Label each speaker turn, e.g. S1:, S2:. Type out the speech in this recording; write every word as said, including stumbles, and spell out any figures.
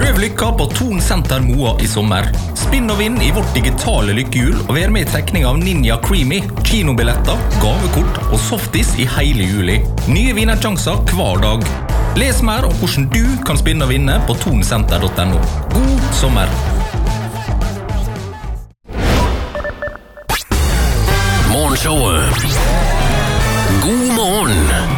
S1: Prøv lykka på Thon Center Moa i sommer. Spinn og vinn i vårt digitale lykkehjul og vær med i trekning av Ninja Creamy, kinobilletter, gavekort og softis i hele juli. Nye vinnersjanser hver dag. Les mer om hvordan du kan spinne og vinne på thonsenter punktum no. God sommer!
S2: Morgenshowet. God morgen!